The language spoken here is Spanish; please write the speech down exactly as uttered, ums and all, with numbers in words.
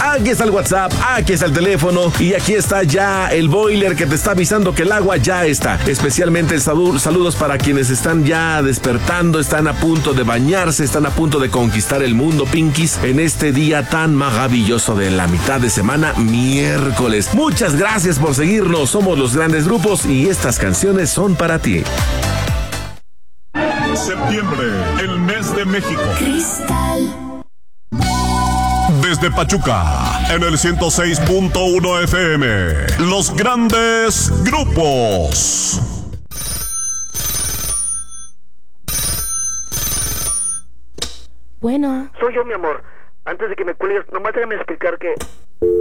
Aquí está el WhatsApp, aquí está el teléfono y aquí está ya el boiler que te está avisando que el agua ya está. Especialmente salud, saludos para quienes están ya despertando, están a punto de bañarse, están a punto de conquistar el mundo, Pinkies, en este día tan maravilloso de la mitad de semana, miércoles. Muchas gracias por seguirnos, somos Los Grandes Grupos y estas canciones son para ti. Septiembre, el mes de México. Cristal. Desde Pachuca, en el ciento seis punto uno F M, Los Grandes Grupos. Bueno. Soy yo, mi amor. Antes de que me cuelgues, nomás déjame explicar que...